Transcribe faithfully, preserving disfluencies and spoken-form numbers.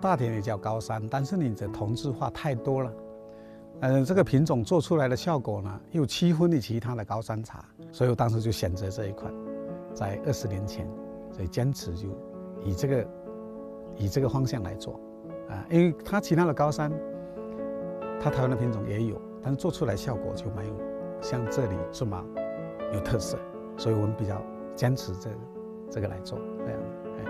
大田也叫高山，但是你的同质化太多了。嗯，这个品种做出来的效果呢，又区分于其他的高山茶，所以我当时就选择这一款，在二十年前，所以坚持就以这个以这个方向来做，啊，因为它其他的高山，它台湾的品种也有，但是做出来效果就没有像这里这么有特色，所以我们比较坚持这个这个来做这样的。